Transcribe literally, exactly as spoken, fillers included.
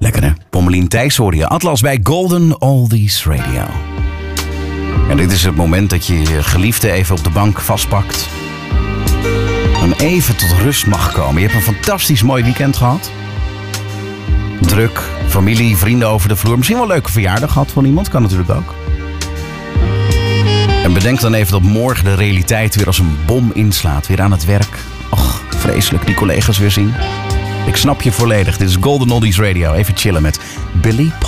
Lekker hè? Pommelien Thijs hoor je. Atlas bij Golden Oldies Radio. En dit is het moment dat je je geliefde even op de bank vastpakt. En even tot rust mag komen. Je hebt een fantastisch mooi weekend gehad. Druk, familie, vrienden over de vloer. Misschien wel een leuke verjaardag gehad van iemand. Kan natuurlijk ook. En bedenk dan even dat morgen de realiteit weer als een bom inslaat. Weer aan het werk. Och, vreselijk die collega's weer zien. Ik snap je volledig. Dit is Golden Oldies Radio. Even chillen met Billy Paul.